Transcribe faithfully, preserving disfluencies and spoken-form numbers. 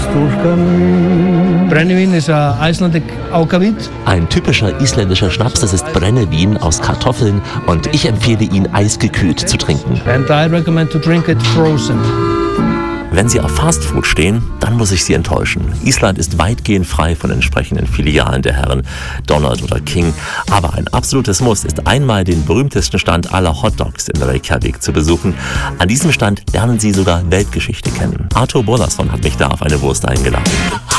Brennivin is a Icelandic Akavit. Ein typischer isländischer Schnaps, das ist Brennivin aus Kartoffeln und ich empfehle ihn eisgekühlt zu trinken. And I recommend to drink it frozen. Wenn Sie auf Fastfood stehen, dann muss ich Sie enttäuschen. Island ist weitgehend frei von entsprechenden Filialen der Herren Donald oder King. Aber ein absolutes Muss ist einmal den berühmtesten Stand aller Hotdogs in Reykjavik zu besuchen. An diesem Stand lernen Sie sogar Weltgeschichte kennen. Arthur Bollason hat mich da auf eine Wurst eingeladen.